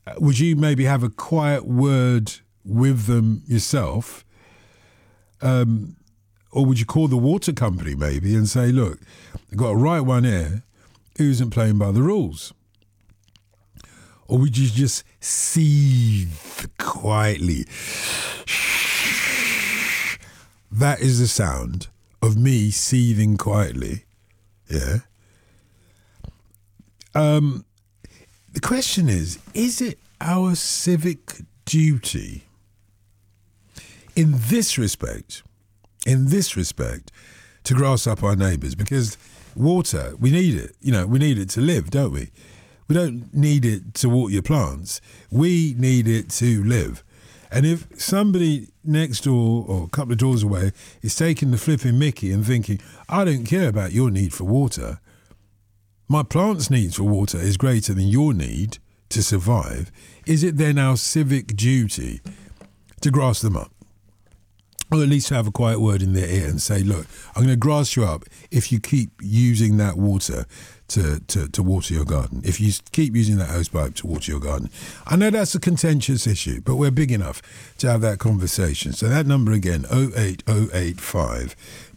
would you maybe have a quiet word with them yourself? Or would you call the water company maybe and say, look, I've got a right one here who isn't playing by the rules? Or would you just seethe quietly? That is the sound of me seething quietly. Yeah. The question is it our civic duty in this respect, to grass up our neighbours? Because water, we need it. We need it to live, don't we? We don't need it to water your plants. We need it to live. And if somebody next door or a couple of doors away is taking the flipping mickey and thinking, I don't care about your need for water, my plant's need for water is greater than your need to survive, is it then our civic duty to grass them up? Or at least have a quiet word in their ear and say, look, I'm going to grass you up if you keep using that water to water your garden. If you keep using that hosepipe to water your garden. I know that's a contentious issue, but we're big enough to have that conversation. So that number again, 08085